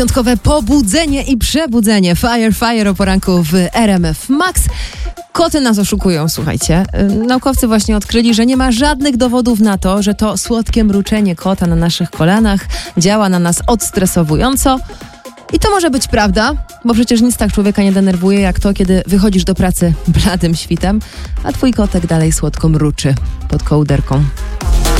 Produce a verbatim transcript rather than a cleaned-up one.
Wyjątkowe pobudzenie i przebudzenie. Fire, fire o poranku w R M F Max. Koty nas oszukują, słuchajcie. Naukowcy właśnie odkryli, że nie ma żadnych dowodów na to, że to słodkie mruczenie kota na naszych kolanach działa na nas odstresowująco. I to może być prawda, bo przecież nic tak człowieka nie denerwuje, jak to, kiedy wychodzisz do pracy bladym świtem, a twój kotek dalej słodko mruczy pod kołderką.